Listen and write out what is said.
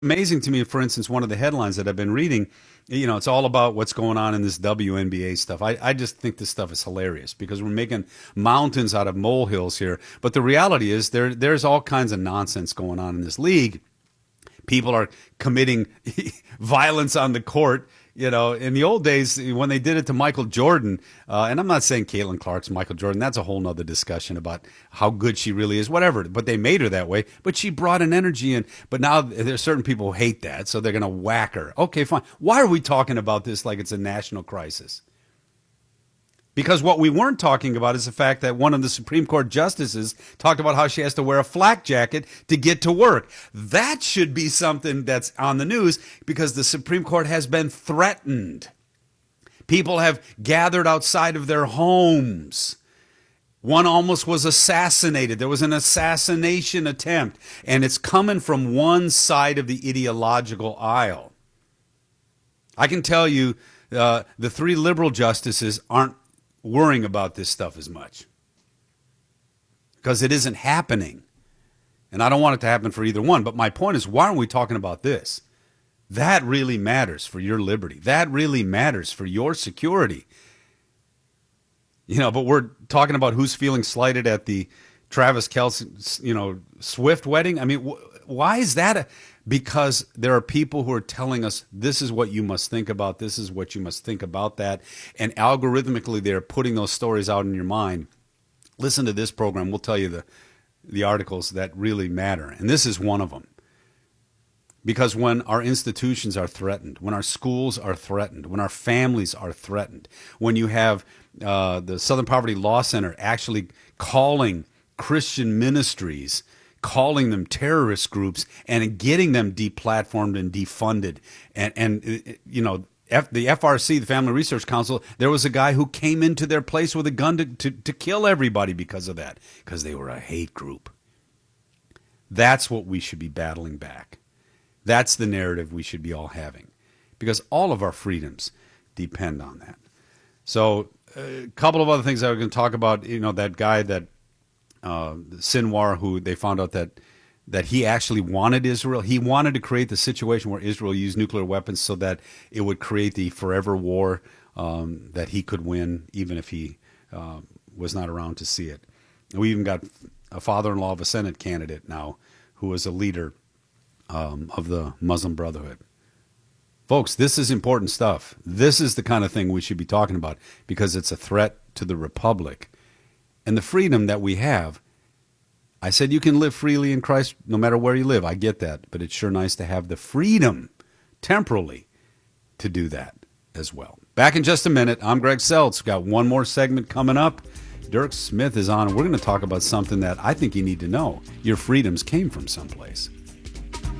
amazing to me, for instance, one of the headlines that I've been reading, it's all about what's going on in this WNBA stuff. I just think this stuff is hilarious because we're making mountains out of molehills here. But the reality is there's all kinds of nonsense going on in this league. People are committing violence on the court. In the old days, when they did it to Michael Jordan, and I'm not saying Caitlin Clark's Michael Jordan, that's a whole nother discussion about how good she really is, whatever, but they made her that way, but she brought an energy in. But now there's certain people who hate that, so they're going to whack her. Okay, fine. Why are we talking about this like it's a national crisis? Because what we weren't talking about is the fact that one of the Supreme Court justices talked about how she has to wear a flak jacket to get to work. That should be something that's on the news because the Supreme Court has been threatened. People have gathered outside of their homes. One almost was assassinated. There was an assassination attempt, and it's coming from one side of the ideological aisle. I can tell you the three liberal justices aren't worrying about this stuff as much because it isn't happening. And I don't want it to happen for either one. But my point is, why aren't we talking about this? That really matters for your liberty. That really matters for your security. But we're talking about who's feeling slighted at the Travis Kelce, Swift wedding. I mean, why is that? Because there are people who are telling us this is what you must think about, this is what you must think about that, and algorithmically they're putting those stories out in your mind. Listen to this program. We'll tell you the articles that really matter, and this is one of them. Because when our institutions are threatened, when our schools are threatened, when our families are threatened, when you have the Southern Poverty Law Center actually calling Christian ministries, calling them terrorist groups and getting them deplatformed and defunded. And the FRC, the Family Research Council, there was a guy who came into their place with a gun to kill everybody because of that, because they were a hate group. That's what we should be battling back. That's the narrative we should be all having, because all of our freedoms depend on that. So a couple of other things I was going to talk about, that guy that Sinwar, who they found out that he actually wanted Israel. He wanted to create the situation where Israel used nuclear weapons so that it would create the forever war that he could win, even if he was not around to see it. And we even got a father-in-law of a Senate candidate now who is a leader of the Muslim Brotherhood. Folks, this is important stuff. This is the kind of thing we should be talking about because it's a threat to the republic. And the freedom that we have, I said you can live freely in Christ no matter where you live. I get that. But it's sure nice to have the freedom temporally to do that as well. Back in just a minute. I'm Greg Seltz. Got one more segment coming up. Dirk Smith is on. We're going to talk about something that I think you need to know. Your freedoms came from someplace.